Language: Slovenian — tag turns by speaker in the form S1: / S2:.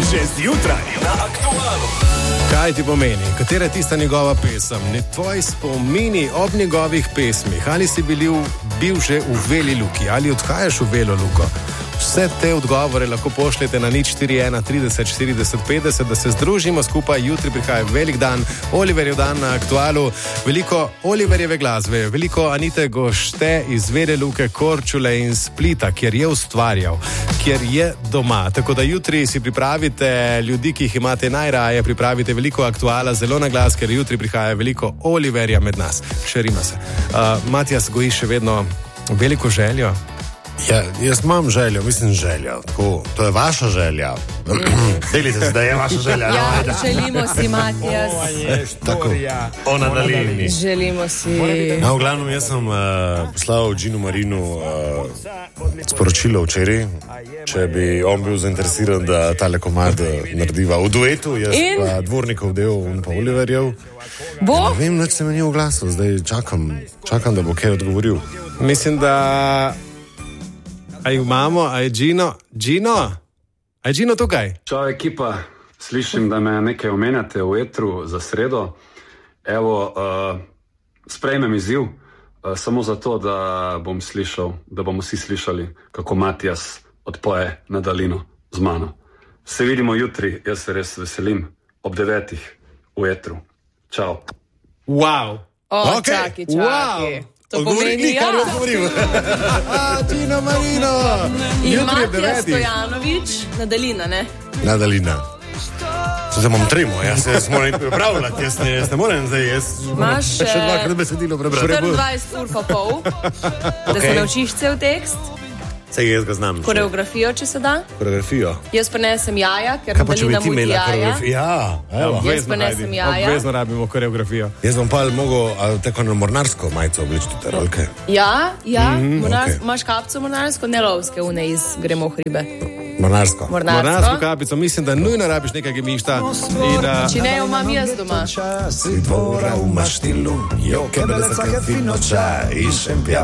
S1: Že zjutraj na Aktualu.
S2: Kaj ti pomeni? Katera je tista njegova pesem? Ne tvoji spomini ob njegovih pesmih. Ali si bil že v Veli Luki? Ali odhajaš v Velo Luko? Vse te odgovore lahko pošljete na 041 30 40 50, da se združimo skupaj. Jutri prihaja velik dan, Oliverjev dan na Aktualu. Veliko Oliverjeve glasbe, veliko Anite Gošte iz Vele Luke, Korčule in Splita, kjer je ustvarjal, kjer je doma. Tako da jutri si pripravite ljudi, ki jih imate najraje, pripravite veliko Aktuala zelo na glas, ker jutri prihaja veliko Oliverja med nas. Šerima se. Matijas, goji še vedno veliko željo?
S3: Ja, jaz imam željo, željo. Tako, to je vaša želja. Delite se, da je vaša želja.
S4: Ja, želimo si, Matijas.
S3: Tako, o nadaljevini.
S4: Želimo si.
S3: No, v glavnem, jaz sem poslal Ginu Marinu sporočilo včeraj, če bi on bil zainteresiran, da tale komad narediva v duetu, jaz pa Dvornikov del in pa Oliverjev.
S4: Bo?
S3: Ne vem, nič se mi ni oglasil, zdaj čakam, da bo kaj odgovoril.
S2: Mislim, da... A imamo, a je Gino? Gino? A je Gino tukaj?
S5: Čau ekipa, slišim, da me nekaj omenjate v etru za sredo. Evo, sprejmem izziv, samo zato, da bom slišal, da bomo vsi slišali, kako Matijas odpoje na daljino z mano. Se vidimo jutri, jaz se res veselim, ob 9 v etru. Čau.
S2: Wow.
S4: Čaki. Wow. To pomeni,
S3: kar je odgovoril.
S2: Gino Marino.
S4: In Matijas Stojanović, Nadalina, ne?
S3: Nadalina. Se bom tremo, jaz moram pripravljati, jaz ne morem zdaj,
S4: Imaš
S3: še dvakrat besedilo prebrati.
S4: 24 ur pa pol, da se naučiš cel tekst.
S3: Saj jaz ga znam.
S4: Koreografijo, če se da.
S3: Koreografijo.
S4: Jaz prinesem jaja, ker Nadalina mudi jaja. Jaz prinesem jaja.
S2: Obvezno rabimo koreografijo.
S3: Jaz bom pa mogel tako na mornarsko majico obličiti te rolke.
S4: Ja, imaš kapco mornarsko, ne lovske, une iz gremo v hribe.
S3: Mornarsko
S2: kapico, mislim, da nujno rabiš nekaj gemišta.
S4: Če ne, imam jaz doma.
S3: Si dvora v maštilu, jo che bellezza che fino c'è,